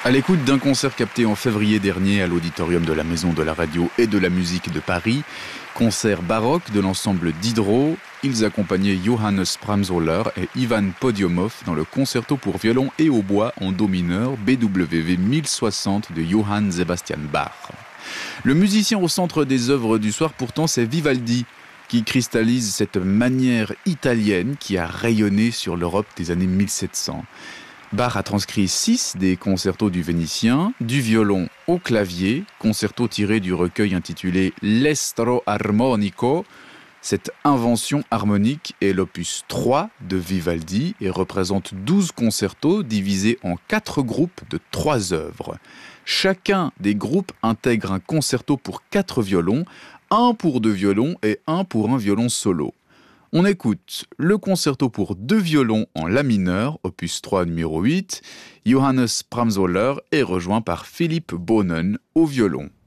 À l'écoute d'un concert capté en février dernier à l'auditorium de la Maison de la Radio et de la Musique de Paris, concert baroque de l'ensemble Diderot, ils accompagnaient Johannes Pramsoller et Ivan Podiumov dans le concerto pour violon et hautbois en do mineur BWV 1060 de Johann Sebastian Bach. Le musicien au centre des œuvres du soir pourtant c'est Vivaldi, qui cristallise cette manière italienne qui a rayonné sur l'Europe des années 1700. Bach a transcrit 6 des concertos du Vénitien, du violon au clavier, concerto tiré du recueil intitulé L'Estro Armonico. Cette invention harmonique est l'opus 3 de Vivaldi et représente 12 concertos divisés en 4 groupes de 3 œuvres. Chacun des groupes intègre un concerto pour 4 violons, un pour 2 violons et un pour un violon solo. On écoute le concerto pour 2 violons en la mineur, opus 3 numéro 8. Johannes Pramsoller est rejoint par Philipp Bohnen au violon.